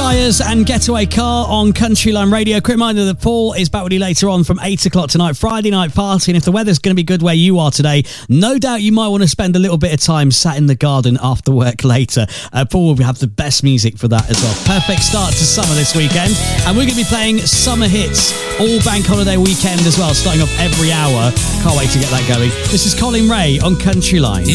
Shires and Getaway Car on Countryline Radio. Quick reminder that Paul is back with you later on from 8 o'clock tonight, Friday night party. And if the weather's going to be good where you are today, no doubt you might want to spend a little bit of time sat in the garden after work later. Paul will have the best music for that as well. Perfect start to summer this weekend. And we're going to be playing summer hits all bank holiday weekend as well, starting off every hour. Can't wait to get that going. This is Colin Ray on Countryline.